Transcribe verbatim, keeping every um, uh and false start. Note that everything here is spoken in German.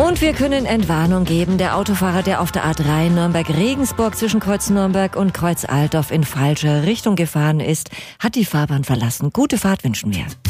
Und wir können Entwarnung geben. Der Autofahrer, der auf der A drei Nürnberg-Regensburg zwischen Kreuz Nürnberg und Kreuz Altdorf in falsche Richtung gefahren ist, hat die Fahrbahn verlassen. Gute Fahrt wünschen wir.